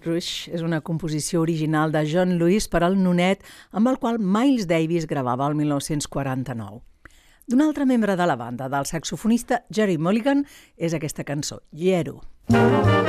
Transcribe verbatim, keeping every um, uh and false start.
Rush és una composició original de John Lewis per al nonet amb el qual Miles Davis gravava el mil nou-cents quaranta-nou. D'un altre membre de la banda, del saxofonista Gerry Mulligan, és aquesta cançó, Yero.